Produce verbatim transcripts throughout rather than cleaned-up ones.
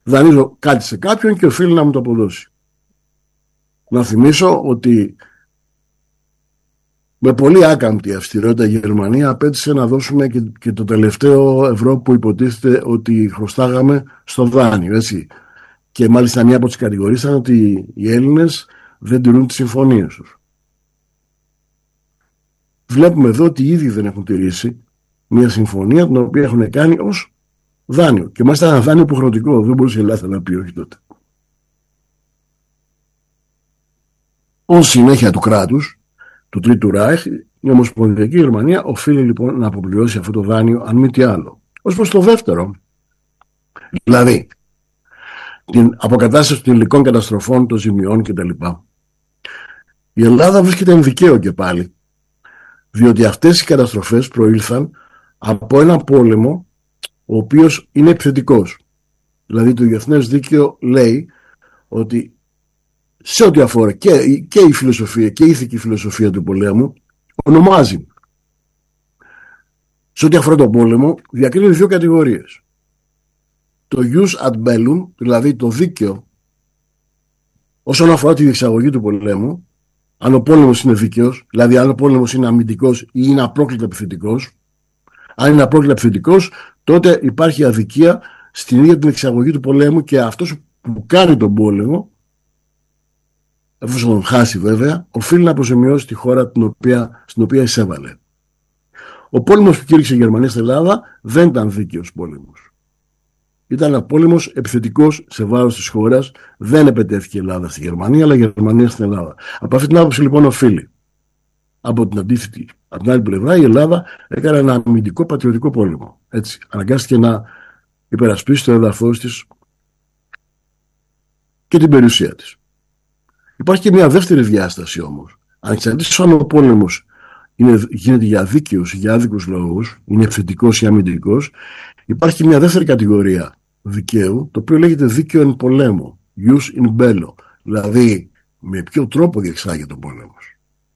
δανείζω κάτι σε κάποιον και οφείλει να μου το αποδώσει. Να θυμίσω ότι με πολύ άκαμπτη αυστηρότητα η Γερμανία απέτησε να δώσουμε και, και το τελευταίο ευρώ που υποτίθεται ότι χρωστάγαμε στο δάνειο, έτσι. Και μάλιστα μία από τις κατηγορίες ήταν ότι οι Έλληνες δεν τηρούν τις συμφωνίες τους. Βλέπουμε εδώ ότι ήδη δεν έχουν τηρήσει μια συμφωνία την οποία έχουν κάνει ως δάνειο. Και μάλιστα ένα δάνειο υποχρεωτικό. Δεν μπορούσε η Ελλάδα να πει όχι τότε. Ως συνέχεια του κράτους, του Τρίτου Ράιχ, η Ομοσπονδιακή Γερμανία οφείλει λοιπόν να αποπληρώσει αυτό το δάνειο, αν μη τι άλλο. Ως προς το δεύτερο, δηλαδή την αποκατάσταση των υλικών καταστροφών, των ζημιών κτλ. Η Ελλάδα βρίσκεται εν δικαίω και πάλι, διότι αυτές οι καταστροφές προήλθαν από ένα πόλεμο ο οποίος είναι επιθετικός. Δηλαδή το διεθνές δίκαιο λέει ότι σε ό,τι αφορά και, και η φιλοσοφία και η ηθική φιλοσοφία του πολέμου ονομάζει, σε ό,τι αφορά τον πόλεμο, διακρίνει δύο κατηγορίες. Το jus ad bellum, δηλαδή το δίκαιο όσον αφορά τη διεξαγωγή του πολέμου, αν ο πόλεμος είναι δίκαιος, δηλαδή αν ο πόλεμος είναι αμυντικός ή είναι απρόκλητα επιθετικός. Αν είναι απρόκλητα επιθετικός, τότε υπάρχει αδικία στην ίδια την εξαγωγή του πολέμου και αυτός που κάνει τον πόλεμο, εφόσον τον χάσει βέβαια, οφείλει να αποζημιώσει τη χώρα την οποία, στην οποία εισέβαλε. Ο πόλεμος που κήρυξε η Γερμανία στην Ελλάδα δεν ήταν δίκαιος πόλεμος. Ήταν ένα πόλεμος επιθετικός σε βάρος της χώρας. Δεν επετέθηκε η Ελλάδα στη Γερμανία, αλλά η Γερμανία στην Ελλάδα. Από αυτή την άποψη λοιπόν οφείλει. Από την αντίθετη, από την άλλη πλευρά, η Ελλάδα έκανε ένα αμυντικό πατριωτικό πόλεμο. Έτσι, αναγκάστηκε να υπερασπίσει το έδαφος της και την περιουσία της. Υπάρχει και μια δεύτερη διάσταση όμως. Ανεξαρτήτως αν ο πόλεμος είναι, γίνεται για δίκαιους ή για άδικους λόγους, είναι επιθετικός ή αμυντικός, υπάρχει και μια δεύτερη κατηγορία δικαίου, το οποίο λέγεται δίκαιο εν πολέμο, jus in bello, δηλαδή με ποιο τρόπο διεξάγεται ο πόλεμος.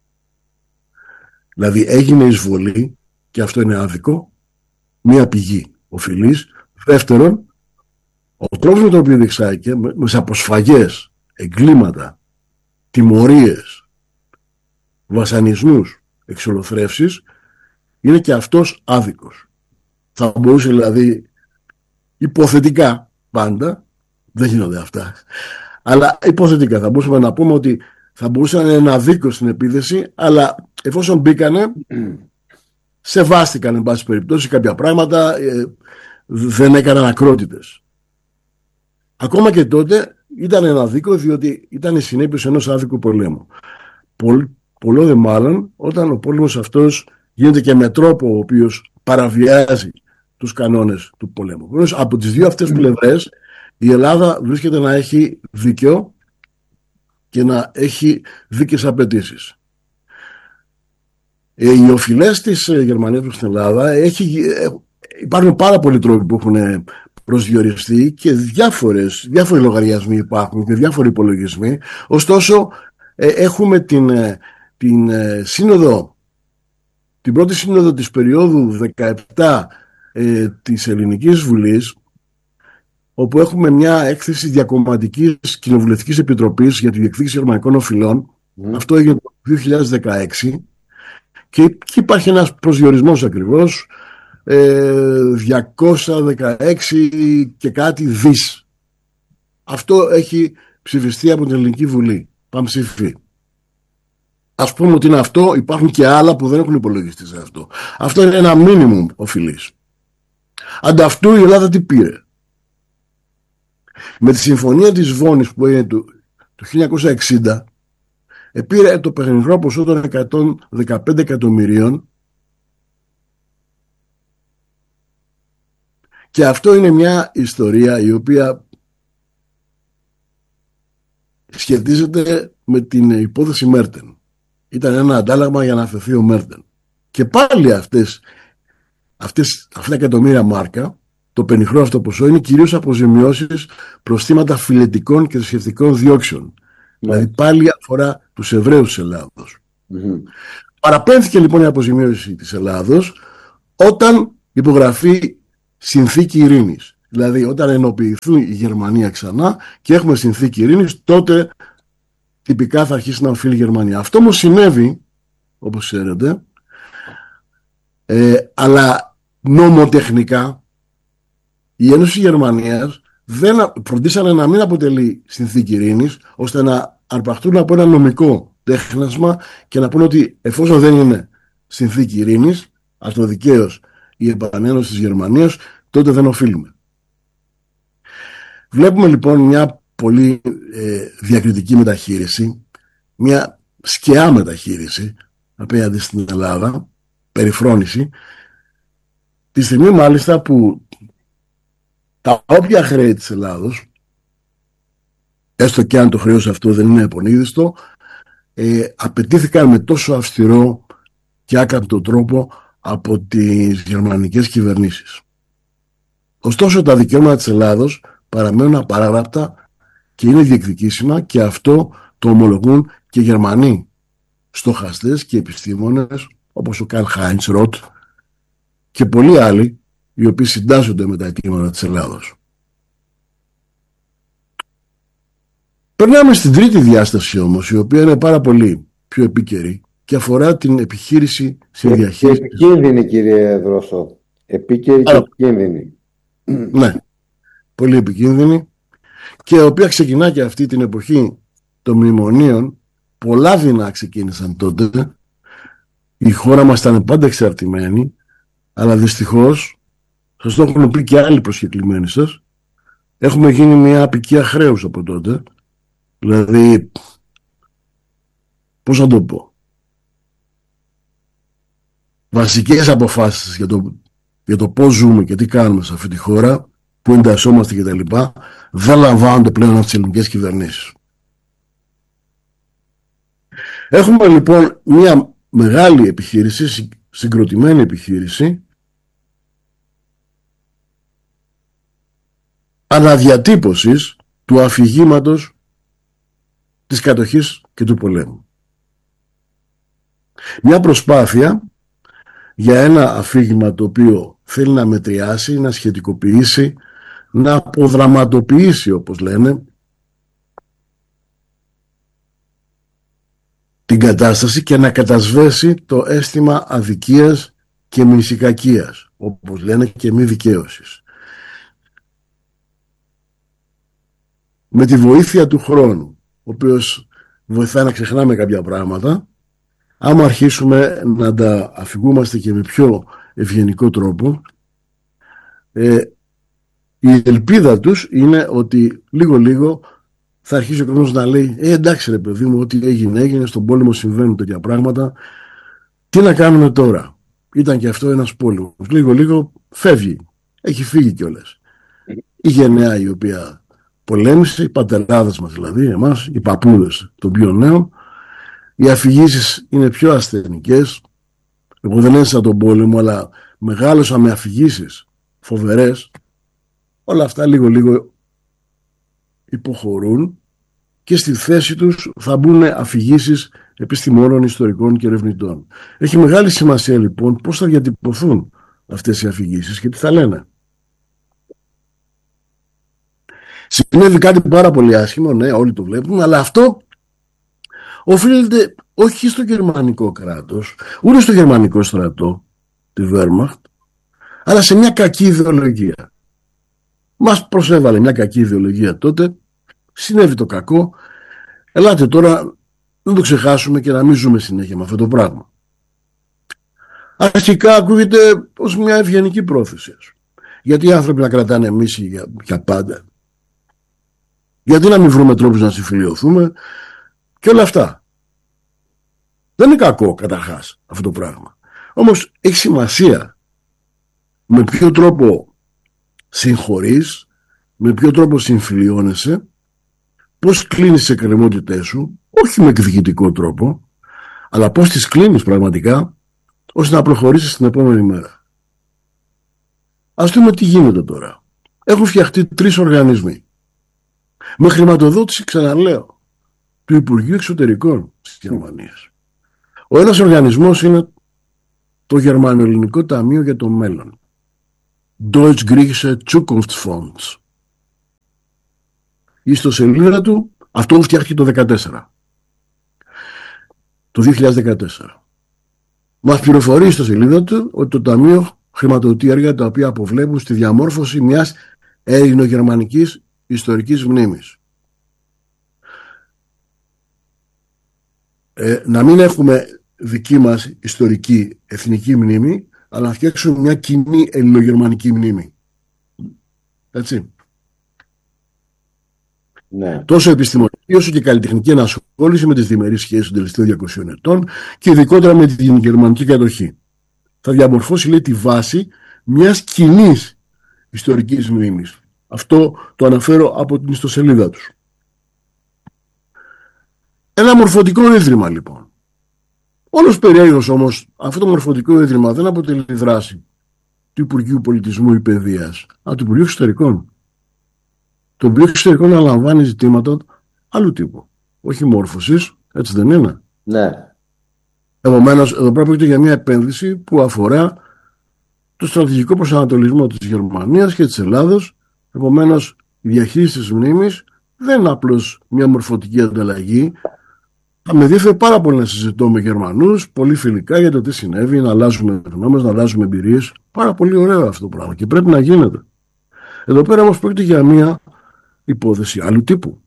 Δηλαδή έγινε εισβολή, και αυτό είναι άδικο, μία πηγή οφειλής. Δεύτερον, ο τρόπος με τον οποίο διεξάγεται, με αποσφαγές, εγκλήματα, τιμωρίες, βασανισμούς, εξολοθρεύσεις, είναι και αυτός άδικος. Θα μπορούσε δηλαδή υποθετικά πάντα, δεν γίνονται αυτά, αλλά υποθετικά θα μπορούσαμε να πούμε ότι θα μπορούσε να είναι ένα δίκαιο στην επίθεση, αλλά εφόσον μπήκανε, mm. σεβάστηκαν εν πάση περιπτώσει κάποια πράγματα, ε, δεν έκαναν ακρότητες. Ακόμα και τότε ήταν ένα δίκαιο, διότι ήταν η συνέπειες ενός άδικου πολέμου. Πολ, πολλό δε μάλλον όταν ο πόλεμος αυτός γίνεται και με τρόπο ο οποίος παραβιάζει τους κανόνες του πολέμου. Από τις δύο αυτές πλευρές η Ελλάδα βρίσκεται να έχει δίκαιο και να έχει δίκαιες απαιτήσεις. Οι οφειλές της Γερμανίας στην Ελλάδα έχει, υπάρχουν πάρα πολλοί τρόποι που έχουν προσδιοριστεί και διάφορες, διάφοροι λογαριασμοί υπάρχουν και διάφοροι υπολογισμοί. Ωστόσο έχουμε την, την σύνοδο, την πρώτη σύνοδο της περίοδου δεκαεπτά ε, της Ελληνικής Βουλής, όπου έχουμε μια έκθεση διακομματικής κοινοβουλευτικής επιτροπής για τη διεκδίκηση γερμανικών οφειλών. Mm. Αυτό έγινε το δύο χιλιάδες δεκαέξι και εκεί υπάρχει ένας προσδιορισμός ακριβώς, ε, διακόσια δεκαέξι και κάτι δις. Αυτό έχει ψηφιστεί από την Ελληνική Βουλή, πανψηφί. Ας πούμε ότι είναι αυτό, υπάρχουν και άλλα που δεν έχουν υπολογιστεί σε αυτό. Αυτό είναι ένα μίνιμουμ οφειλής. Ανταυτού η Ελλάδα τι πήρε? Με τη συμφωνία της Βόνης που έγινε το, το χίλια εννιακόσια εξήντα, πήρε το παιχνιδρό ποσό των εκατόν δεκαπέντε εκατομμυρίων, και αυτό είναι μια ιστορία η οποία σχετίζεται με την υπόθεση Μέρτεν. Ήταν ένα αντάλλαγμα για να αφαιθεί ο Μέρτεν. Και πάλι αυτές, αυτές, αυτά τα εκατομμύρια μάρκα, το πενιχρό αυτό ποσό, είναι κυρίως αποζημιώσεις προς θύματα φιλετικών και θρησκευτικών διώξεων. Mm. Δηλαδή πάλι αφορά τους Εβραίους της Ελλάδος. Mm-hmm. Παραπέμφθηκε λοιπόν η αποζημίωση της Ελλάδος όταν υπογραφεί συνθήκη ειρήνης. Δηλαδή όταν ενοποιηθούν η Γερμανία ξανά και έχουμε συνθήκη ειρήνης, τότε τυπικά θα αρχίσει να οφείλει η Γερμανία. Αυτό όμως συνέβη, όπως ξέρετε, ε, αλλά νομοτεχνικά η Ένωση Γερμανίας δεν φροντίσανε να μην αποτελεί συνθήκη ειρήνης, ώστε να αρπαχτούν από ένα νομικό τέχνασμα και να πούνε ότι εφόσον δεν είναι συνθήκη ειρήνης, αυτοδικαίως η επανένωση της Γερμανίας, τότε δεν οφείλουμε. Βλέπουμε λοιπόν μια πολύ ε, διακριτική μεταχείριση, μια σκαιά μεταχείριση απέναντι στην Ελλάδα, περιφρόνηση, τη στιγμή μάλιστα που τα όποια χρέη της Ελλάδος, έστω και αν το χρέος αυτό δεν είναι επονίδιστο, ε, απαιτήθηκαν με τόσο αυστηρό και άκαμπτο τρόπο από τις γερμανικές κυβερνήσεις. Ωστόσο τα δικαιώματα της Ελλάδος παραμένουν απαράγραπτα και είναι διεκδικήσιμα, και αυτό το ομολογούν και Γερμανοί στοχαστές και επιστήμονες όπως ο Καρλ Χάιντς Ροτ και πολλοί άλλοι, οι οποίοι συντάσσονται με τα αιτήματα της Ελλάδος. Περνάμε στην τρίτη διάσταση όμως, η οποία είναι πάρα πολύ πιο επίκαιρη και αφορά την επιχείρηση συνδιαχείρισης. Επικίνδυνη, κύριε Δρόσο. Επίκαιρη και επικίνδυνη. Ναι, πολύ επικίνδυνη, και η οποία ξεκινά και αυτή την εποχή των μνημονίων. Πολλά δεινά ξεκίνησαν τότε. Η χώρα μας ήταν πάντα εξαρτημένη, αλλά δυστυχώς, σας το έχουν πει και άλλοι προσκεκλημένοι σας, έχουμε γίνει μια απικία χρέους από τότε. Δηλαδή, πώς να το πω, βασικές αποφάσεις για το, για το πώς ζούμε και τι κάνουμε σε αυτή τη χώρα, που εντασσόμαστε και τα λοιπά, δεν λαμβάνονται πλέον από τις ελληνικές κυβερνήσεις. Έχουμε λοιπόν μια μεγάλη επιχείρηση, συγκροτημένη επιχείρηση, αναδιατύπωσης του αφηγήματος της κατοχής και του πολέμου. Μια προσπάθεια για ένα αφήγημα το οποίο θέλει να μετριάσει, να σχετικοποιήσει, να αποδραματοποιήσει, όπως λένε, την κατάσταση και να κατασβέσει το αίσθημα αδικίας και μνησικακίας, όπως λένε, και μη δικαίωσης. Με τη βοήθεια του χρόνου, ο οποίος βοηθάει να ξεχνάμε κάποια πράγματα, άμα αρχίσουμε να τα αφηγούμαστε και με πιο ευγενικό τρόπο, ε, η ελπίδα τους είναι ότι λίγο λίγο θα αρχίσει ο κόσμος να λέει ε, εντάξει ρε παιδί μου, ό,τι έγινε έγινε, στον πόλεμο συμβαίνουν τέτοια πράγματα, τι να κάνουμε τώρα, ήταν και αυτό ένας πόλεμος, λίγο λίγο φεύγει, έχει φύγει κιόλας η γενναία η οποία πολέμησε, οι πατεράδες μας δηλαδή, εμάς, οι παππούδες των πιο νέων. Οι αφηγήσεις είναι πιο ασθενικές. Εγώ δεν έζησα τον πόλεμο, αλλά μεγάλωσα με αφηγήσεις φοβερές. Όλα αυτά λίγο λίγο υποχωρούν και στη θέση τους θα μπουν αφηγήσεις επιστημόνων, ιστορικών και ερευνητών. Έχει μεγάλη σημασία λοιπόν πώς θα διατυπωθούν αυτές οι αφηγήσεις και τι θα λένε. Συνέβη κάτι πάρα πολύ άσχημο, ναι, όλοι το βλέπουν, αλλά αυτό οφείλεται όχι στο γερμανικό κράτος, ούτε στο γερμανικό στρατό, τη Wehrmacht, αλλά σε μια κακή ιδεολογία. Μας προσέβαλε μια κακή ιδεολογία τότε, συνέβη το κακό, ελάτε τώρα να το ξεχάσουμε και να μην ζούμε συνέχεια με αυτό το πράγμα. Αρχικά ακούγεται ως μια ευγενική πρόθεση. Γιατί οι άνθρωποι να κρατάνε μίση για, για πάντα. Γιατί να μην βρούμε τρόπους να συμφιλιωθούμε και όλα αυτά. Δεν είναι κακό καταρχάς αυτό το πράγμα. Όμως έχει σημασία με ποιο τρόπο συγχωρείς, με ποιο τρόπο συμφιλιώνεσαι, πώς κλείνεις τις εκκρεμότητές σου, όχι με εκδικητικό τρόπο, αλλά πώς τις κλείνεις πραγματικά, ώστε να προχωρήσεις την επόμενη μέρα. Ας δούμε τι γίνεται τώρα. Έχουν φτιαχτεί τρεις οργανισμοί. Με χρηματοδότηση, ξαναλέω, του Υπουργείου Εξωτερικών της Γερμανίας. Ο ένας οργανισμός είναι το Γερμανοελληνικό Ταμείο για το Μέλλον. Deutsch Griechische Zukunftsfonds. Η ιστοσελίδα του, αυτό φτιάχτηκε το δεκατέσσερα. Το δύο χιλιάδες δεκατέσσερα. Μας πληροφορεί η ιστοσελίδα του ότι το Ταμείο χρηματοδοτεί έργα τα οποία αποβλέπουν στη διαμόρφωση μιας ελληνογερμανικής ιστορικής μνήμης. Ε, να μην έχουμε δική μας ιστορική εθνική μνήμη, αλλά να φτιάξουμε μια κοινή ελληνογερμανική μνήμη. Έτσι. Ναι. Τόσο επιστημονική όσο και καλλιτεχνική ενασχόληση με τις διμερείς σχέσεις των τελευταίων διακοσίων ετών και ειδικότερα με την γερμανική κατοχή. Θα διαμορφώσει, λέει, τη βάση μιας κοινής ιστορικής μνήμης. Αυτό το αναφέρω από την ιστοσελίδα τους. Ένα μορφωτικό ίδρυμα, λοιπόν. Όλος περιέργως όμως, αυτό το μορφωτικό ίδρυμα δεν αποτελεί δράση του Υπουργείου Πολιτισμού ή Παιδείας, αλλά του Υπουργείου Εξωτερικών. Το Υπουργείο Εξωτερικών αναλαμβάνει ζητήματα άλλου τύπου. Όχι μόρφωσης, έτσι δεν είναι? Ναι. Επομένως, εδώ πέρα πρόκειται για μια επένδυση που αφορά το στρατηγικό προσανατολισμό της Γερμανίας και της Ελλάδος. Επομένως, η διαχείριση της μνήμης δεν είναι απλώς μια μορφωτική ανταλλαγή. Θα με ενδιαφέρει πάρα πολύ να συζητώ με Γερμανούς, πολύ φιλικά, για το τι συνέβη, να αλλάζουμε γνώμες, να αλλάζουμε εμπειρίες. Πάρα πολύ ωραίο αυτό το πράγμα και πρέπει να γίνεται. Εδώ πέρα όμως πρόκειται για μια υπόθεση άλλου τύπου.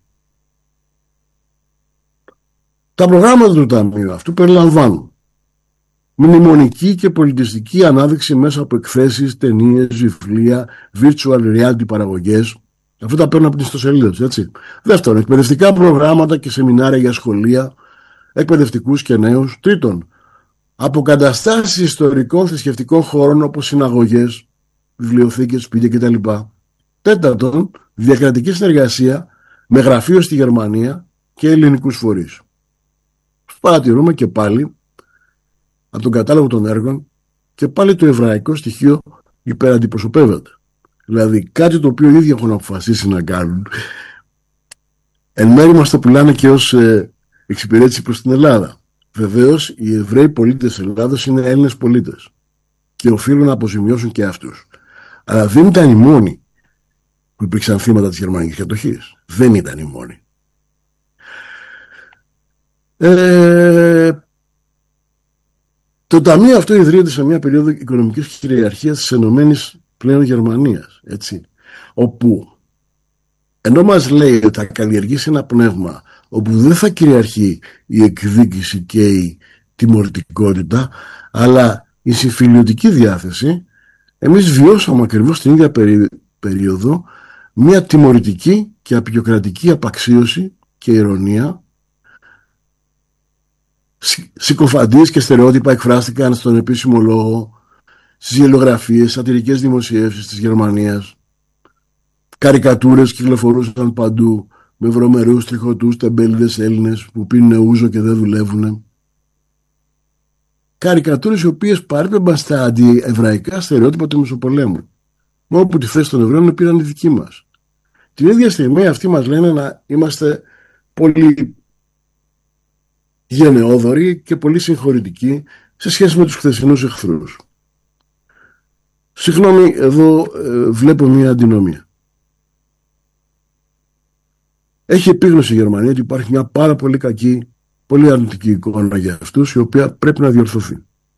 Τα προγράμματα του Ταμείου αυτού περιλαμβάνουν μνημονική και πολιτιστική ανάδειξη μέσα από εκθέσεις, ταινίες, βιβλία, virtual reality παραγωγές. Αυτά τα παίρνω από την ιστοσελίδα τους, έτσι. Δεύτερον, εκπαιδευτικά προγράμματα και σεμινάρια για σχολεία, εκπαιδευτικούς και νέους. Τρίτον, αποκαταστάσεις ιστορικών θρησκευτικών χώρων όπως συναγωγές, βιβλιοθήκες, σπίτια κτλ. Τέταρτον, διακρατική συνεργασία με γραφείο στη Γερμανία και ελληνικούς φορείς. Παρατηρούμε και πάλι από τον κατάλογο των έργων και πάλι το εβραϊκό στοιχείο υπεραντιπροσωπεύεται. Δηλαδή κάτι το οποίο οι ίδιοι έχουν αποφασίσει να κάνουν, εν μέρει μας το πουλάνε και ως ε, εξυπηρέτηση προς την Ελλάδα. Βεβαίως οι Εβραίοι πολίτες της Ελλάδος είναι Έλληνες πολίτες και οφείλουν να αποζημιώσουν και αυτούς. Αλλά δεν ήταν οι μόνοι που υπήρξαν θύματα της γερμανικής κατοχής. Δεν ήταν οι μόνοι. Ε, το ταμείο αυτό ιδρύεται σε μια περίοδο οικονομικής κυριαρχίας της ενωμένης πλέον Γερμανίας, έτσι, όπου ενώ μας λέει ότι θα καλλιεργήσει ένα πνεύμα όπου δεν θα κυριαρχεί η εκδίκηση και η τιμωρητικότητα, αλλά η συμφιλιωτική διάθεση, εμείς βιώσαμε ακριβώς την ίδια περίοδο μια τιμωρητική και απεικιοκρατική απαξίωση και ηρωνία. Συκοφαντίες και στερεότυπα εκφράστηκαν στον επίσημο λόγο, στις γελιογραφίες, σατυρικές δημοσιεύσεις της Γερμανίας. Καρικατούρες κυκλοφορούσαν παντού με βρωμερούς, τριχωτούς, τεμπέληδες Έλληνες που πίνουν ούζο και δεν δουλεύουν. Καρικατούρες οι οποίες παρέπεμπαν στα αντιεβραϊκά στερεότυπα του Μεσοπολέμου. Μόνο που τη θέση των Εβραίων πήραν οι δικοί μας. Την ίδια στιγμή αυτοί μας λένε να είμαστε πολύ γενναιόδοροι και πολύ συγχωρητικοί σε σχέση με τους χθεσινούς εχθρούς. Συγγνώμη, εδώ ε, βλέπω μια αντινομία. Έχει επίγνωση η Γερμανία ότι υπάρχει μια πάρα πολύ κακή, πολύ αρνητική εικόνα για αυτούς, η οποία πρέπει να διορθωθεί.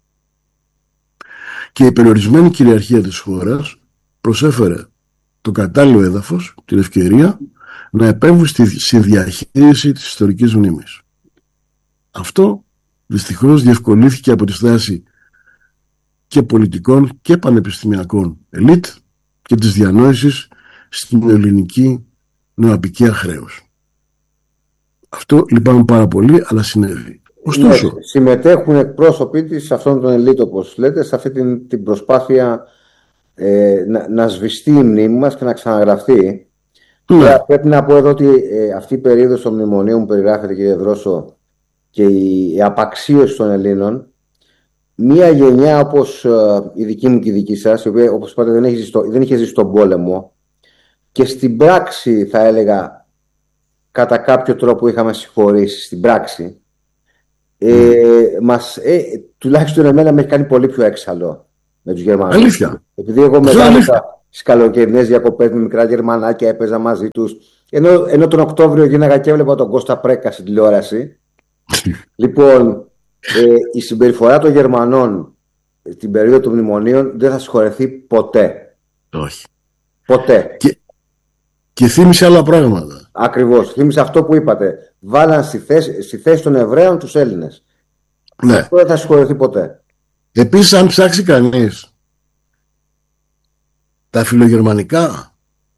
Και η περιορισμένη κυριαρχία της χώρας προσέφερε το κατάλληλο έδαφος, την ευκαιρία να επέμβει στη διαχείριση της ιστορικής μνήμης. Αυτό δυστυχώς διευκολύθηκε από τη στάση και πολιτικών και πανεπιστημιακών ελίτ και της διανόησης στην ελληνική νοαπικία χρέους. Αυτό λυπάμαι πάρα πολύ, αλλά συνέβη. Ωστόσο, ναι, συμμετέχουν εκπρόσωποι της, αυτών των ελίτ, όπως λέτε, σε αυτή την, την προσπάθεια ε, να, να σβηστεί η μνήμη μας και να ξαναγραφτεί. ναι. Τώρα, πρέπει να πω εδώ ότι ε, αυτή η περίοδος των μνημονίων που περιγράφεται, κύριε Δρόσο, και η, η απαξίωση των Ελλήνων, μία γενιά όπως ε, η δική μου και η δική σας, η οποία, όπως είπατε, δεν, έχει ζήσει, δεν είχε ζήσει τον πόλεμο, και στην πράξη, θα έλεγα, κατά κάποιο τρόπο είχαμε συγχωρήσει στην πράξη, ε, mm. μας, ε, τουλάχιστον εμένα με έχει κάνει πολύ πιο έξαλλο με τους Γερμανούς. Αλήθεια. Επειδή εγώ μεγάλωσα στις καλοκαιρινές διακοπές με μικρά Γερμανάκια, έπαιζα μαζί τους. Ενώ, ενώ τον Οκτώβριο γίναγα και έβλεπα τον Κώστα Πρέκα στην τηλεόραση. Λοιπόν, ε, η συμπεριφορά των Γερμανών στην περίοδο των μνημονίων δεν θα συγχωρεθεί ποτέ. Όχι. Ποτέ. Και, και θύμισε άλλα πράγματα. Ακριβώς. Θύμισε αυτό που είπατε. Βάλαν στη θέση, στη θέση των Εβραίων τους Έλληνες. Ναι. Αυτό δεν θα συγχωρεθεί ποτέ. Επίσης, αν ψάξει κανείς τα φιλογερμανικά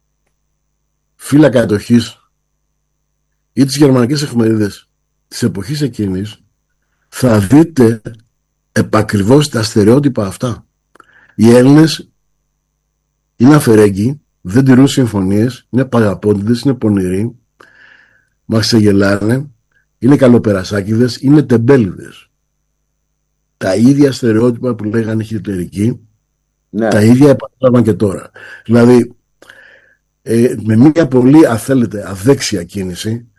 φύλλα κατοχής ή τις γερμανικές εφημερίδες της εποχής εκείνης, θα δείτε επακριβώς τα στερεότυπα αυτά. Οι Έλληνες είναι αφαιρέγγοι, δεν τηρούν συμφωνίες, είναι παγαπώντιδες, είναι πονηροί, μας ξεγελάνε, είναι καλοπερασάκηδες, είναι τεμπέληδες. Τα ίδια στερεότυπα που λέγανε οι χιτλερικοί, ναι. Τα ίδια επανέλαβαν και τώρα. Δηλαδή, ε, με μια πολύ, αν θέλετε, αδέξια κίνηση,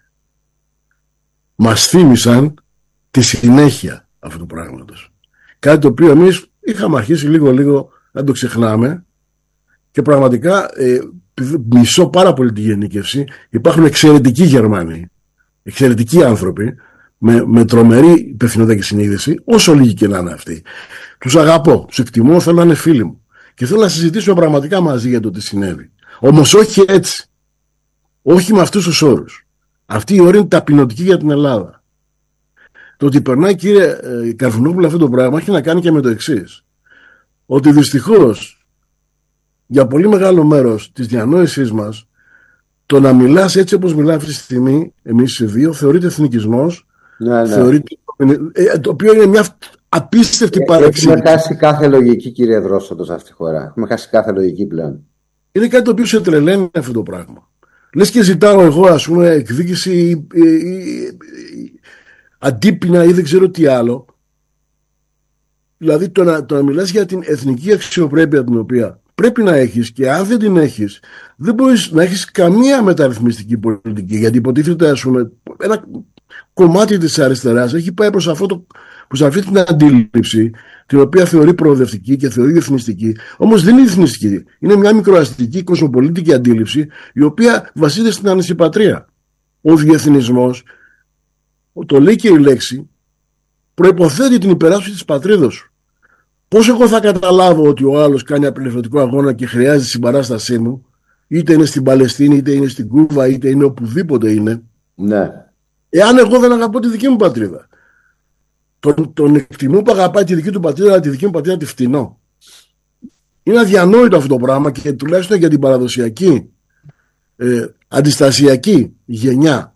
μας θύμισαν τη συνέχεια αυτού του πράγματος. Κάτι το οποίο εμείς είχαμε αρχίσει λίγο-λίγο να το ξεχνάμε και πραγματικά ε, μισώ πάρα πολύ τη γενίκευση. Υπάρχουν εξαιρετικοί Γερμανοί, εξαιρετικοί άνθρωποι, με, με τρομερή υπευθυνότητα και συνείδηση, όσο λίγοι και να είναι αυτοί. Τους αγαπώ, τους εκτιμώ, θέλω να είναι φίλοι μου και θέλω να συζητήσουμε πραγματικά μαζί για το τι συνέβη. Όμως όχι έτσι. Όχι με αυτούς τους όρους. Αυτή η όρη είναι ταπεινωτική για την Ελλάδα. Το ότι περνάει, κύριε ε, Καρφουνόπουλο, αυτό το πράγμα έχει να κάνει και με το εξής. Ότι δυστυχώς για πολύ μεγάλο μέρος της διανόησής μας, το να μιλάς έτσι όπως μιλάει αυτή τη στιγμή, εμείς οι δύο, θεωρείται εθνικισμός. Ναι, ναι. Θεωρείται, ε, το οποίο είναι μια απίστευτη ε, παρεξήγηση. Έχουμε χάσει κάθε λογική, κύριε Δρόσοτο, σε αυτή τη χώρα. Έχουμε χάσει κάθε λογική πλέον. Είναι κάτι το οποίο σε τρελαίνει αυτό το πράγμα. Λες και ζητάω εγώ, ας πούμε, εκδίκηση ή, ή, ή, αντίπεινα ή δεν ξέρω τι άλλο. Δηλαδή το να, το να μιλάς για την εθνική αξιοπρέπεια την οποία πρέπει να έχεις, και αν δεν την έχεις δεν μπορείς να έχεις καμία μεταρρυθμιστική πολιτική, γιατί υποτίθεται, ας πούμε, ένα κομμάτι της αριστεράς έχει πάει προς, αυτό το, προς αυτή την αντίληψη, την οποία θεωρεί προοδευτική και θεωρεί διεθνιστική. Όμως δεν είναι διεθνιστική. Είναι μια μικροαστική κοσμοπολίτικη αντίληψη, η οποία βασίζεται στην ανησυπατρία. Ο διεθνισμός, το λέει και η λέξη, προϋποθέτει την υπεράσπιση της πατρίδος σου. Πώς εγώ θα καταλάβω ότι ο άλλος κάνει απελευθερωτικό αγώνα και χρειάζεται τη συμπαράστασή μου, είτε είναι στην Παλαιστίνη, είτε είναι στην Κούβα, είτε είναι οπουδήποτε είναι, ναι, εάν εγώ δεν αγαπώ τη δική μου πατρίδα? Τον, τον εκτιμώ που αγαπάει τη δική του πατρίδα, αλλά τη δική μου πατρίδα τη φτηνώ. Είναι αδιανόητο αυτό το πράγμα, και τουλάχιστον για την παραδοσιακή ε, αντιστασιακή γενιά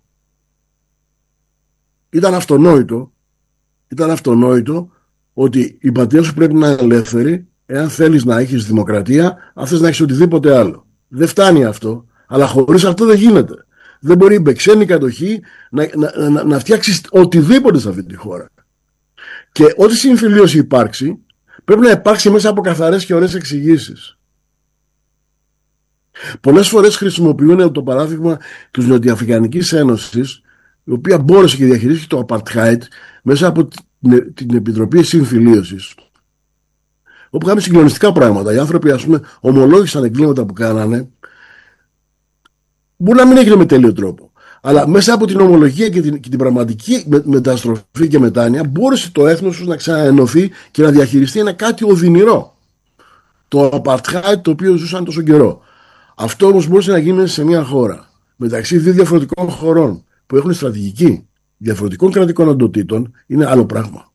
ήταν αυτονόητο, ήταν αυτονόητο ότι η πατρίδα σου πρέπει να είναι ελεύθερη, εάν θέλεις να έχεις δημοκρατία, αν θες να έχεις οτιδήποτε άλλο. Δεν φτάνει αυτό, αλλά χωρίς αυτό δεν γίνεται. Δεν μπορεί η ξένη κατοχή να, να, να, να φτιάξει οτιδήποτε σε αυτή τη χώρα. Και ό,τι συμφιλίωση υπάρξει, πρέπει να υπάρξει μέσα από καθαρές και ωραίες εξηγήσεις. Πολλές φορές χρησιμοποιούν το παράδειγμα της Νοτιοαφρικανικής Ένωσης, η οποία μπόρεσε και διαχειρίστηκε το Apartheid μέσα από την Επιτροπή Συμφιλίωσης, όπου είχαμε συγκλονιστικά πράγματα. Οι άνθρωποι, ας πούμε, ομολόγησαν εγκλήματα που κάνανε. Μπορεί να μην έγινε με τέλειο τρόπο, αλλά μέσα από την ομολογία και την, και την πραγματική με, μεταστροφή και μετάνοια, μπόρεσε το έθνος τους να ξαναενωθεί και να διαχειριστεί ένα κάτι οδυνηρό. Το Apartheid, το οποίο ζούσαν τόσο καιρό. Αυτό όμως μπορούσε να γίνει σε μια χώρα μεταξύ δύο διαφορετικών χωρών που έχουν στρατηγική διαφορετικών κρατικών οντοτήτων, είναι άλλο πράγμα.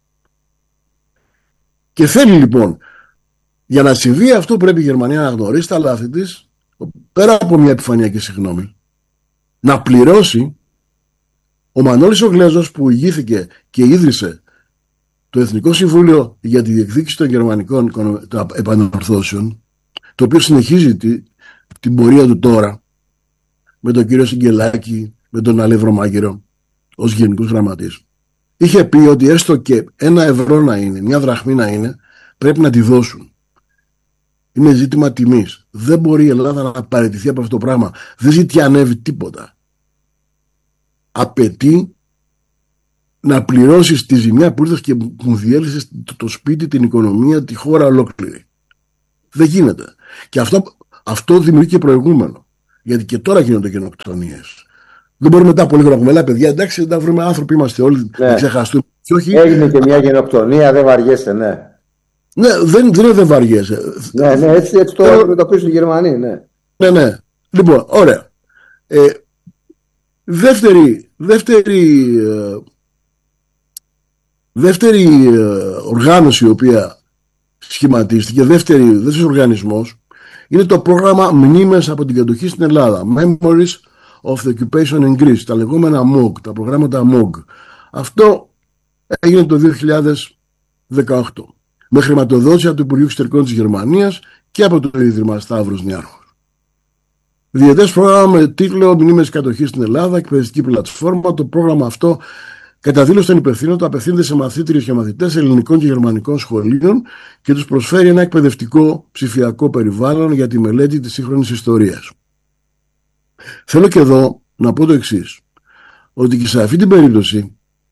Και θέλει λοιπόν, για να συμβεί αυτό, πρέπει η Γερμανία να γνωρίσει τα λάθη της, πέρα από μια επιφανειακή συγγνώμη, να πληρώσει. Ο Μανώλης ο Γλέζος, που ηγήθηκε και ίδρυσε το Εθνικό Συμβούλιο για τη Διεκδίκηση των Γερμανικών Επανορθώσεων, το οποίο συνεχίζει τη, την πορεία του τώρα με τον κύριο Σιγκελάκη, με τον Αλεύρο Μάγειρο ως γενικούς γραμματείς, είχε πει ότι έστω και ένα ευρώ να είναι, μια δραχμή να είναι, πρέπει να τη δώσουν. Είναι ζήτημα τιμής. Δεν μπορεί η Ελλάδα να παραιτηθεί από αυτό το πράγμα. Δεν ζητιανεύει τίποτα. Απαιτεί να πληρώσεις τη ζημιά που ήρθες και μου διέλυσες το, το σπίτι, την οικονομία, τη χώρα ολόκληρη. Δεν γίνεται. Και αυτό, αυτό δημιουργεί και προηγούμενο. Γιατί και τώρα γίνονται γενοκτονίες. Δεν μπορούμε μετά από λίγο να πούμε, έλα παιδιά, εντάξει, να βρούμε άνθρωποι, είμαστε όλοι, Ναι. να ξεχαστούμε. Και όχι, Έγινε και μια γενοκτονία, δεν βαριέσαι, ναι. ναι, δεν, δεν, δεν βαριέσαι. Ναι, ναι, έτσι, έτσι το αντιμετωπίζουν οι Γερμανοί, ναι. Ναι, ναι. Λοιπόν, ωραία. Ε, δεύτερη, δεύτερη, ε, δεύτερη ε, οργάνωση η οποία σχηματίστηκε, δεύτερη, δεύτερος οργανισμός, είναι το πρόγραμμα Μνήμες από την κατοχή στην Ελλάδα. Memories of the Occupation in Greece, τα λεγόμενα εμ ο γ, τα προγράμματα εμ ο γ. Αυτό έγινε το δύο χιλιάδες δεκαοκτώ με χρηματοδότηση από το Υπουργείο Εξωτερικών της Γερμανίας και από το Ίδρυμα Σταύρος Νιάρχος. Διετές πρόγραμμα με τίτλο Μνήμες κατοχής στην Ελλάδα, εκπαιδευτική πλατφόρμα. Το πρόγραμμα αυτό, κατά δήλωση των υπευθύνων, το απευθύνεται σε μαθήτριες και μαθητές ελληνικών και γερμανικών σχολείων και τους προσφέρει ένα εκπαιδευτικό ψηφιακό περιβάλλον για τη μελέτη της σύγχρονης ιστορίας. Θέλω και εδώ να πω το εξής, ότι και σε αυτή την περίπτωση,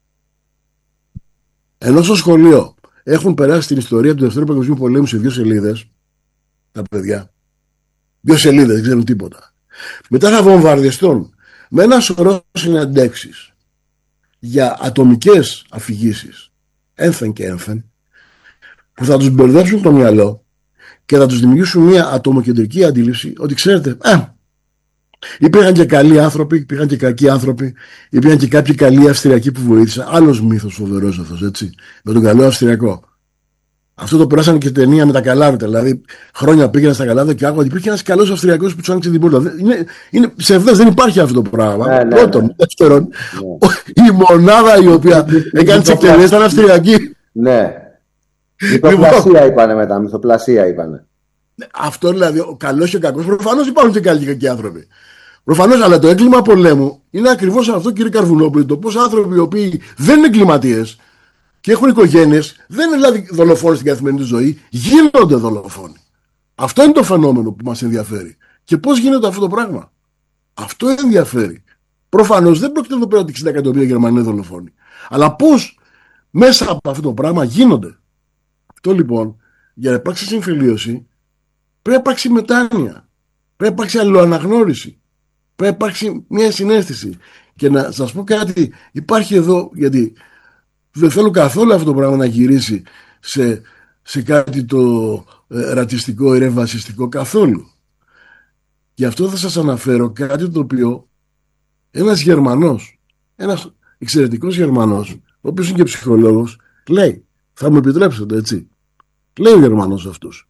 ενώ στο σχολείο έχουν περάσει την ιστορία του Δευτέρου Παγκοσμίου Πολέμου σε δύο σελίδες, τα παιδιά, δύο σελίδες, δεν ξέρουν τίποτα. Μετά θα βομβαρδιστούν με ένα σωρό συναντέξεις για ατομικές αφηγήσεις, ένθεν και ένθεν, που θα τους μπερδέψουν το μυαλό και θα τους δημιουργήσουν μια ατομοκεντρική αντίληψη ότι ξέρετε, ε, υπήρχαν και καλοί άνθρωποι, υπήρχαν και κακοί άνθρωποι, υπήρχαν και κάποιοι καλοί Αυστριακοί που βοήθησαν. Άλλος μύθος φοβερός αυτός, έτσι, με τον καλό Αυστριακό. Αυτό το περάσανε και ταινία με τα καλάβητα. Δηλαδή, χρόνια πήγαιναν στα καλάβητα και άκουγα ότι υπήρχε ένας καλός Αυστριακός που του άνοιξε την πόρτα. Είναι, είναι ψευδές, δεν υπάρχει αυτό το πράγμα. Ναι, ναι, Πρώτον. ναι. Δεύτερον, ναι. Η μονάδα η οποία έκανε τις εκτελέσεις ήταν Αυστριακή. Ναι. Μυθοπλασία είπανε μετά, μυθοπλασία είπανε. Αυτό δηλαδή, ο καλός και ο κακός, προφανώς υπάρχουν και καλοί και κακοί άνθρωποι. Προφανώς, αλλά το έγκλημα πολέμου είναι ακριβώς αυτό, κύριε Καρβουνόπουλο. Το πώς άνθρωποι οι οποίοι δεν είναι εγκληματίες και έχουν οικογένειες, δεν είναι δηλαδή δολοφόνοι στην καθημερινή ζωή, γίνονται δολοφόνοι. Αυτό είναι το φαινόμενο που μας ενδιαφέρει. Και πώς γίνεται αυτό το πράγμα. Αυτό ενδιαφέρει. Προφανώς δεν πρόκειται εδώ πέρα ότι εξήντα εκατομμύρια Γερμανοί είναι δολοφόνοι. Αλλά πώς μέσα από αυτό το πράγμα γίνονται. Αυτό λοιπόν, για να υπάρξει συμφιλίωση, πρέπει να υπάρξει μετάνοια. Πρέπει να υπάρξει αλληλοαναγνώριση. Πρέπει να υπάρξει μια συναίσθηση. Και να σας πω κάτι, υπάρχει εδώ, γιατί δεν θέλω καθόλου αυτό το πράγμα να γυρίσει σε, σε κάτι το ε, ρατσιστικό ή ρευασιστικό καθόλου. Γι' αυτό θα σας αναφέρω κάτι το οποίο ένας Γερμανός, ένας εξαιρετικός Γερμανός, ο οποίος είναι και ψυχολόγος, λέει, θα μου επιτρέψετε έτσι, λέει ο Γερμανός αυτός,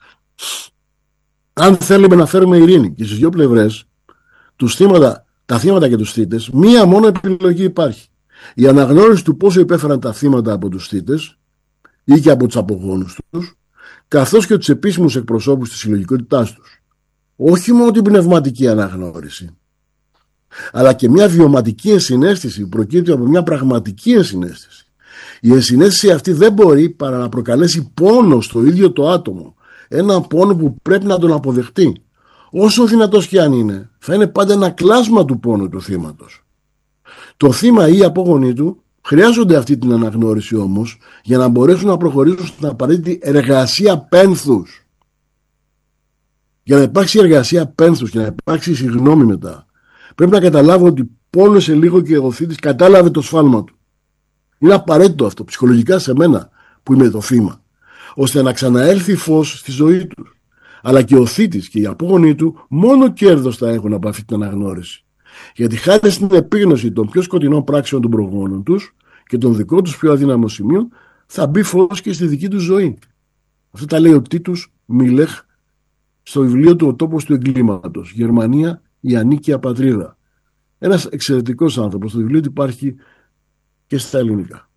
αν θέλουμε να φέρουμε ειρήνη και στις δύο πλευρές, τους θύματα, τα θύματα και τους θύτες, μία μόνο επιλογή υπάρχει. Η αναγνώριση του πόσο υπέφεραν τα θύματα από τους θύτες ή και από τους απογόνους τους, καθώς και τους επίσημους εκπροσώπους της συλλογικότητάς τους. Όχι μόνο την πνευματική αναγνώριση, αλλά και μια βιωματική ενσυναίσθηση που προκύπτει από μια πραγματική ενσυναίσθηση. Η ενσυναίσθηση αυτή δεν μπορεί παρά να προκαλέσει πόνο στο ίδιο το άτομο. Ένα πόνο που πρέπει να τον αποδεχτεί. Όσο δυνατός και αν είναι, θα είναι πάντα ένα κλάσμα του πόνου του θύματος. Το θύμα ή οι απόγονοί του χρειάζονται αυτή την αναγνώριση όμως για να μπορέσουν να προχωρήσουν στην απαραίτητη εργασία πένθους. Για να υπάρξει εργασία πένθους και να υπάρξει συγγνώμη μετά, πρέπει να καταλάβω ότι πόνεσε λίγο και ο θύτης κατάλαβε το σφάλμα του. Είναι απαραίτητο αυτό ψυχολογικά σε μένα που είμαι το θύμα, ώστε να ξαναέλθει φως στη ζωή του. Αλλά και ο θύτης και οι απόγονοι του μόνο κέρδος θα έχουν από αυτή την αναγνώριση. Γιατί χάρη στην επίγνωση των πιο σκοτεινών πράξεων των προγόνων τους και των δικών τους πιο αδύναμων σημείων, θα μπει φως και στη δική τους ζωή. Αυτό τα λέει ο Τίτους Μίλεχ στο βιβλίο του «Ο τόπος του εγκλήματος. Γερμανία, η ανίκια πατρίδα». Ένας εξαιρετικός άνθρωπος. Το βιβλίο του υπάρχει και στα ελληνικά.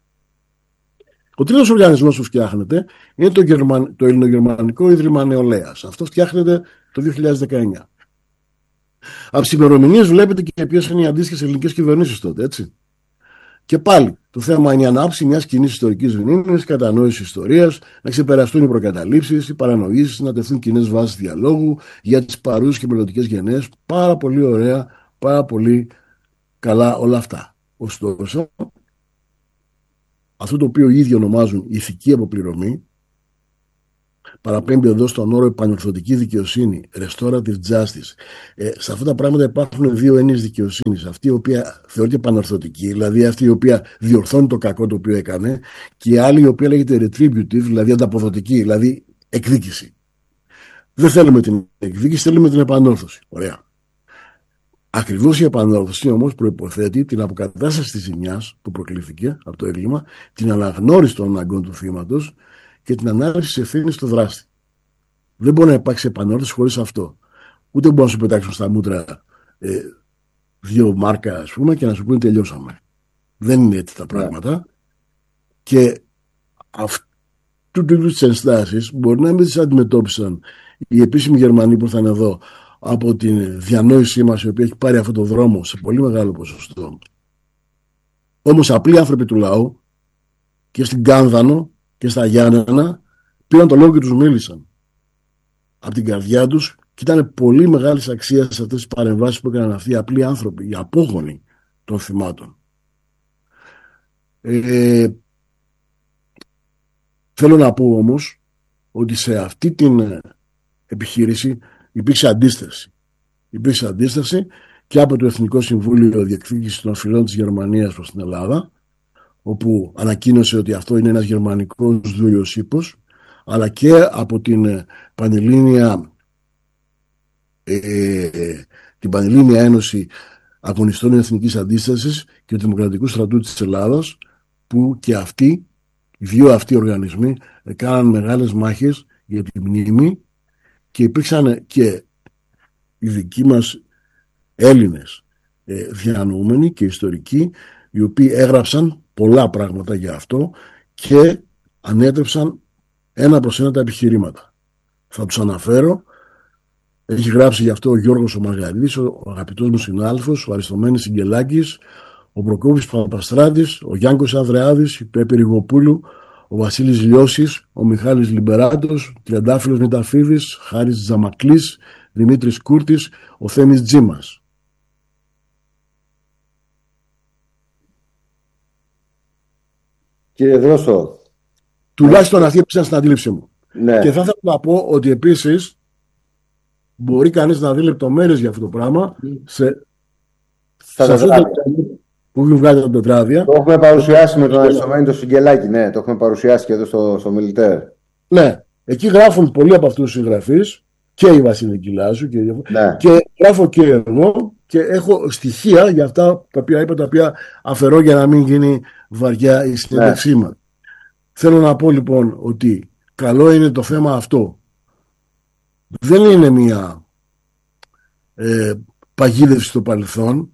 Ο τρίτος οργανισμός που φτιάχνεται είναι το, Γερμα... το Ελληνογερμανικό Ίδρυμα Νεολαίας. Αυτό φτιάχνεται το δύο χιλιάδες δεκαεννιά. Από τις ημερομηνίες βλέπετε και ποιες είναι οι αντίστοιχες ελληνικές κυβερνήσεις τότε, έτσι. Και πάλι το θέμα είναι η ανάπτυξη μιας κοινής ιστορικής μνήμης, κατανόηση ιστορίας, να ξεπεραστούν οι προκαταλήψεις, οι παρανοήσεις, να τεθούν κοινές βάσεις διαλόγου για τις παρούσες και μελλοντικές γενναίες. Πάρα πολύ ωραία, πάρα πολύ καλά όλα αυτά. Ωστόσο, αυτό το οποίο οι ίδιοι ονομάζουν ηθική αποπληρωμή, παραπέμπει εδώ στον όρο επανορθωτική δικαιοσύνη, restorative justice. Ε, σε αυτά τα πράγματα υπάρχουν δύο έννοιες δικαιοσύνης. Αυτή η οποία θεωρείται επανορθωτική, δηλαδή αυτή η οποία διορθώνει το κακό το οποίο έκανε, και η άλλη η οποία λέγεται retributive, δηλαδή ανταποδοτική, δηλαδή εκδίκηση. Δεν θέλουμε την εκδίκηση, θέλουμε την επανόρθωση. Ωραία. Ακριβώς η επανόρθωση όμως προϋποθέτει την αποκατάσταση της ζημιάς που προκλήθηκε από το έγκλημα, την αναγνώριση των αναγκών του θύματος και την ανάληψη της ευθύνης του δράστη. Δεν μπορεί να υπάρξει επανόρθωση χωρίς αυτό. Ούτε μπορούν να σου πετάξουν στα μούτρα ε, δύο μάρκα, ας πούμε, και να σου πούνε τελειώσαμε. Δεν είναι έτσι τα πράγματα. Yeah. Και αυτού του είδους τις ενστάσεις μπορεί να μην τις αντιμετώπισαν οι επίσημοι Γερμανοί που ήρθαν εδώ από την διανόησή μας, η οποία έχει πάρει αυτό το δρόμο σε πολύ μεγάλο ποσοστό. Όμως απλοί άνθρωποι του λαού και στην Κάνδανο και στα Γιάννενα πήραν το λόγο και τους μίλησαν από την καρδιά τους, και ήταν πολύ μεγάλης αξίας σε αυτές τις παρεμβάσεις που έκαναν αυτοί οι απλοί άνθρωποι, οι απόγονοι των θυμάτων. Ε, θέλω να πω όμως ότι σε αυτή την επιχείρηση υπήρξε αντίσταση. Υπήρξε αντίσταση και από το Εθνικό Συμβούλιο Διεκδίκησης των Οφειλών της Γερμανίας προς την Ελλάδα, όπου ανακοίνωσε ότι αυτό είναι ένας γερμανικός δούλιος ύπος, αλλά και από την Πανελλήνια, ε, την Πανελλήνια Ένωση Αγωνιστών Εθνικής Αντίστασης και του Δημοκρατικού Στρατού της Ελλάδας, που και αυτοί, οι δύο αυτοί οργανισμοί, έκαναν μεγάλες μάχες για τη μνήμη, και υπήρξαν και οι δικοί μας Έλληνες ε, διανοούμενοι και ιστορικοί, οι οποίοι έγραψαν πολλά πράγματα για αυτό και ανέτρεψαν ένα προς ένα τα επιχειρήματα. Θα τους αναφέρω. Έχει γράψει γι' αυτό ο Γιώργος ο Μαργαρίδης, ο αγαπητός μου συνάδελφος, ο Αριστομένης Συγγελάκης, ο Προκόπης Παπαστράτης, ο Γιάνκος Ανδρεάδης, η Πέπη Ριγοπούλου, ο Βασίλης Λιώσης, ο Μιχάλης Λιμπεράτος, Τριαντάφυλλος Μηταφίδης, Χάρης Ζαμακλής, Δημήτρης Κούρτης, ο Θέμης Τζίμας. Κύριε Δρόσο, τουλάχιστον αυτοί έπαιξαν στην αντίληψή μου. Ναι. Και θα ήθελα να πω ότι επίσης μπορεί κανείς να δει λεπτομέρειες για αυτό το πράγμα σε, σε αυτό το που έχουν βγάλει τα τετράδια. Το έχουμε παρουσιάσει με τον Αριστομένη το Συγγελάκη, ναι, το έχουμε παρουσιάσει και εδώ στο, στο Μιλιτέρ. Ναι, εκεί γράφουν πολλοί από αυτούς τους συγγραφείς, και η Βασίλη Κιλάζου και, ναι. και γράφω και εγώ, και έχω στοιχεία για αυτά τα οποία είπα, τα οποία αφαιρώ για να μην γίνει βαριά η συνέντευξή μας. Ναι. Θέλω να πω λοιπόν ότι καλό είναι το θέμα αυτό. Δεν είναι μια ε, παγίδευση στο παρελθόν.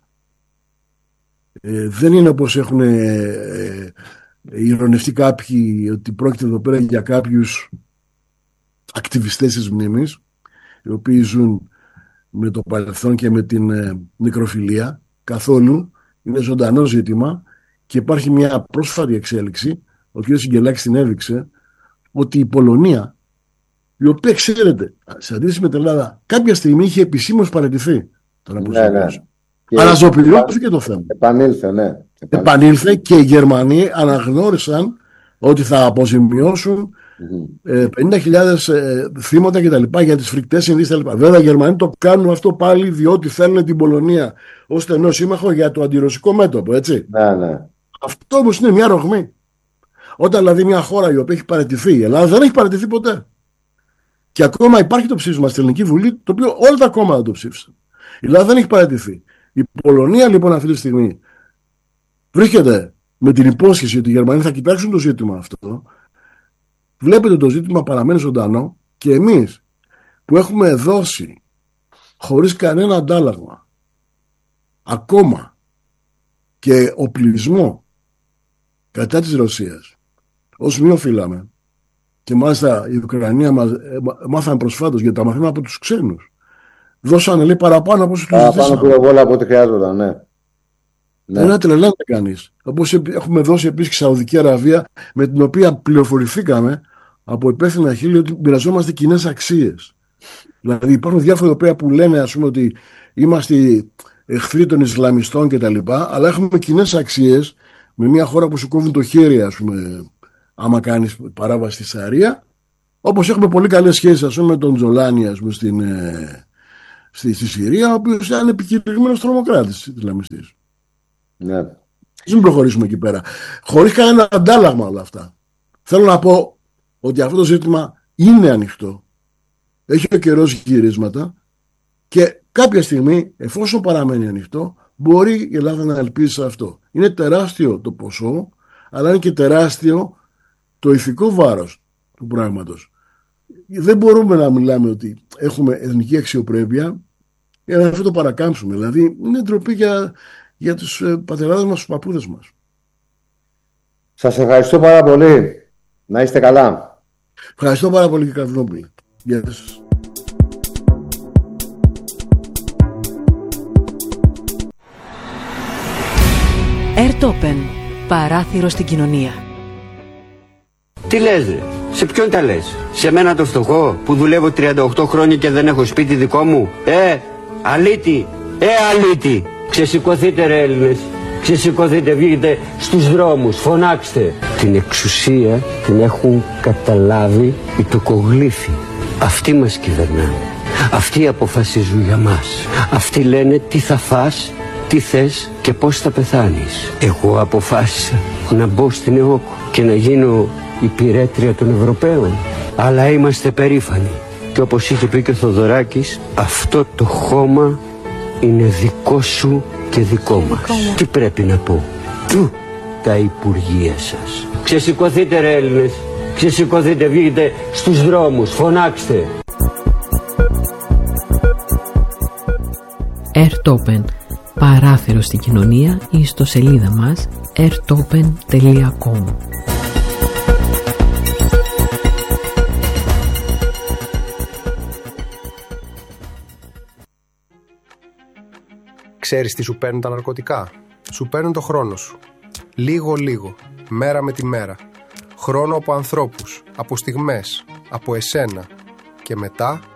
Ε, δεν είναι όπως έχουν ε, ε, ειρωνευτεί κάποιοι, ότι πρόκειται εδώ πέρα για κάποιους ακτιβιστές της μνήμης, οι οποίοι ζουν με το παρελθόν και με την ε, νεκροφιλία. Καθόλου. Είναι ζωντανό ζήτημα, και υπάρχει μια πρόσφατη εξέλιξη, ο κ. Συγγελάκης την έδειξε, ότι η Πολωνία, η οποία, ξέρετε, σε αντίθεση με την Ελλάδα, κάποια στιγμή είχε επισήμως παραιτηθεί. Ναι, ναι. Αναζωπηριώθηκε το θέμα. Επανήλθε, ναι. Επανήλθε, και οι Γερμανοί αναγνώρισαν ότι θα αποζημιώσουν mm-hmm. ε, πενήντα χιλιάδες ε, θύματα και τα λοιπά για τις φρικτές συνδύσεις. Βέβαια οι Γερμανοί το κάνουν αυτό πάλι διότι θέλουν την Πολωνία ως στενό σύμμαχο για το αντιρωσικό μέτωπο, έτσι. Ναι, ναι. Αυτό όμως είναι μια ρογμή. Όταν δηλαδή μια χώρα η οποία έχει παραιτηθεί, η Ελλάδα δεν έχει παραιτηθεί ποτέ. Και ακόμα υπάρχει το ψήφισμα στην Ελληνική Βουλή, το οποίο όλα τα κόμματα το ψήφισαν. Η Ελλάδα δεν έχει παραιτηθεί. Η Πολωνία λοιπόν αυτή τη στιγμή βρίσκεται με την υπόσχεση ότι οι Γερμανοί θα κοιτάξουν το ζήτημα αυτό. Βλέπετε, το ζήτημα παραμένει ζωντανό, και εμείς που έχουμε δώσει χωρίς κανένα αντάλλαγμα ακόμα και οπλισμό κατά της Ρωσίας, ως μη οφείλαμε, και μάλιστα η Ουκρανία μας μάθαμε προσφάτως, γιατί τα μαθαίνουμε από τους ξένους, δώσανε λέει παραπάνω από όσο τους ζητήσαμε. Παραπάνω πυροβόλα από ό,τι χρειάζονταν, ναι. Δεν ναι. τρελαίνεται κανείς. Όπως έχουμε δώσει επίσης και Σαουδική Αραβία, με την οποία πληροφορηθήκαμε από υπεύθυνα χείλη ότι μοιραζόμαστε κοινές αξίες. Δηλαδή υπάρχουν διάφοροι Ευρωπαίοι που λένε, ας πούμε, ότι είμαστε εχθροί των Ισλαμιστών κτλ. Αλλά έχουμε κοινές αξίες με μια χώρα που σου κόβουν το χέρι, ας πούμε, άμα κάνεις παράβαση στη Σαρία, Όπως έχουμε πολύ καλές σχέσεις, ας πούμε, με τον Τζολάνι, ας πούμε, στην, ε, στη, στη Συρία, ο οποίος ήταν επικηρυγμένος τρομοκράτης Ισλαμιστής. Ναι. Δεν προχωρήσουμε εκεί πέρα. Χωρίς κανένα αντάλλαγμα όλα αυτά. Θέλω να πω ότι αυτό το ζήτημα είναι ανοιχτό. Έχει ο καιρός γυρίσματα και κάποια στιγμή, εφόσον παραμένει ανοιχτό, μπορεί η Ελλάδα να ελπίσει σε αυτό. Είναι τεράστιο το ποσό, αλλά είναι και τεράστιο το ηθικό βάρος του πράγματος. Δεν μπορούμε να μιλάμε ότι έχουμε εθνική αξιοπρέπεια για να αυτό το παρακάμψουμε. Δηλαδή, είναι ντροπή για, για τους ε, πατεράδες μας, τους παππούδες μας. Σας ευχαριστώ πάρα πολύ. Να είστε καλά. Ευχαριστώ πάρα πολύ, κύριε Καβδόπουλε. Γεια σας. Airtopen. Παράθυρο στην κοινωνία. Τι λες ρε, σε ποιον τα λες? Σε μένα το φτωχό που δουλεύω τριάντα οκτώ χρόνια και δεν έχω σπίτι δικό μου? Ε, αλήτη, ε αλήτη. Ξεσηκωθείτε ρε Έλληνες, ξεσηκωθείτε, βγείτε στους δρόμους, φωνάξτε. Την εξουσία την έχουν καταλάβει οι τοκογλύφοι. Αυτοί μας κυβερνάνε, αυτοί αποφασίζουν για μας. Αυτοί λένε τι θα φας, τι θες και πώς θα πεθάνεις. Εγώ αποφάσισα να μπω στην ΕΟΚ και να γίνω υπηρέτρια των Ευρωπαίων. Αλλά είμαστε περήφανοι. Και όπως είχε πει και ο Θοδωράκης, αυτό το χώμα είναι δικό σου και δικό μας. Τι πρέπει να πω? Του τα υπουργεία σας. Ξεσηκωθείτε ρε Έλληνες, ξεσηκωθείτε, βγείτε στους δρόμους, φωνάξτε. Airtopen. Παράθυρο στην κοινωνία ή στο σελίδα μας airtopen τελεία com. Ξέρεις τι σου παίρνουν τα ναρκωτικά? Σου παίρνουν το χρόνο σου. Λίγο-λίγο, μέρα με τη μέρα. Χρόνο από ανθρώπους, από στιγμές, από εσένα. Και μετά